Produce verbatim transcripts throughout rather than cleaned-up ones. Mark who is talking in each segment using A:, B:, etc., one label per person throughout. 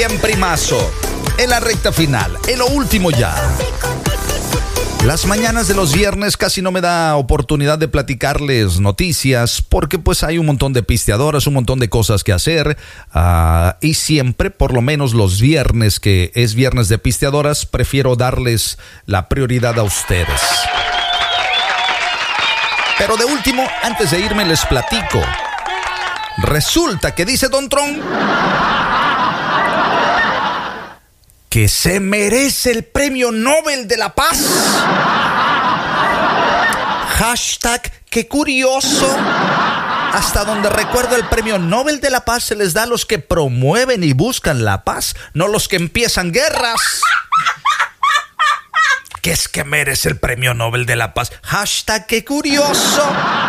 A: Bien, primazo. En la recta final, en lo último ya. Las mañanas de los viernes casi no me da oportunidad de platicarles noticias porque pues hay un montón de pisteadoras, un montón de cosas que hacer uh, y siempre, por lo menos los viernes que es viernes de pisteadoras, prefiero darles la prioridad a ustedes. Pero de último, antes de irme les platico. Resulta que dice Don Tron que se merece el premio Nobel de la Paz. Hashtag, qué curioso. Hasta donde recuerdo, el premio Nobel de la Paz se les da a los que promueven y buscan la paz, no los que empiezan guerras. ¿Qué es que merece el premio Nobel de la Paz? Hashtag, qué curioso.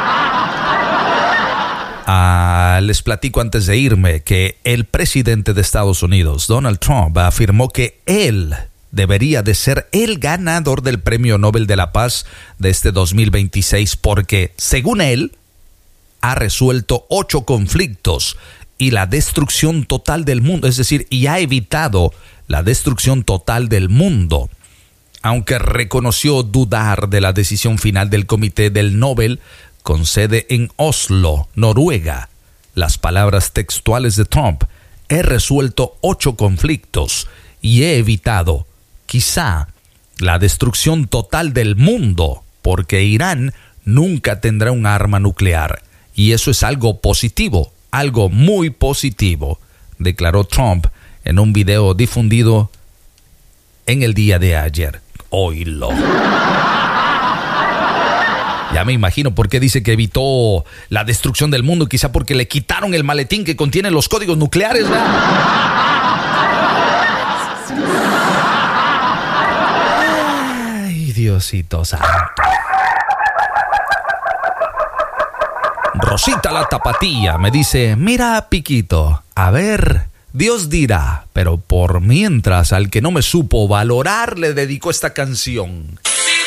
A: Ah, les platico antes de irme que el presidente de Estados Unidos, Donald Trump, afirmó que él debería de ser el ganador del Premio Nobel de la Paz de este dos mil veintiséis porque, según él, ha resuelto ocho conflictos y la destrucción total del mundo, es decir, y ha evitado la destrucción total del mundo. Aunque reconoció dudar de la decisión final del Comité del Nobel, con sede en Oslo, Noruega, las palabras textuales de Trump: he resuelto ocho conflictos y he evitado, quizá, la destrucción total del mundo, porque Irán nunca tendrá un arma nuclear. Y eso es algo positivo, algo muy positivo, declaró Trump en un video difundido en el día de ayer. Oílo. Ya me imagino por qué dice que evitó la destrucción del mundo, quizá porque le quitaron el maletín que contiene los códigos nucleares, ¿verdad? Ay, Diosito santo. Rosita la tapatía me dice: mira, Piquito, a ver, Dios dirá, pero por mientras al que no me supo valorar le dedico esta canción.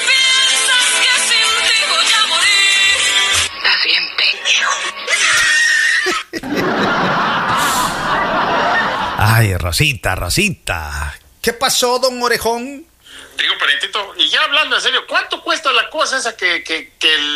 A: Ay, Rosita, Rosita. ¿Qué pasó, don Orejón?
B: Digo, Perentito, y ya hablando en serio, ¿cuánto cuesta la cosa esa que, que, que el